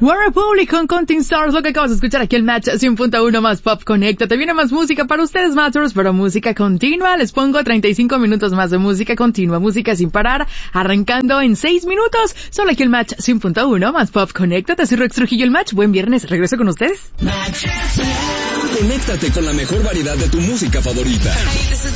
One Republic con Counting Stars, lo que acabas de escuchar aquí el Match 100.1 más Pop Conéctate. Viene más música para ustedes, Matchers, pero música continua. Les pongo 35 minutos más de música continua, música sin parar, arrancando en 6 minutos. Solo aquí el Match 100.1 más Pop Conéctate. Soy Rex Trujillo, el Match. Buen viernes, regreso con ustedes. Conéctate con la mejor variedad de tu música favorita.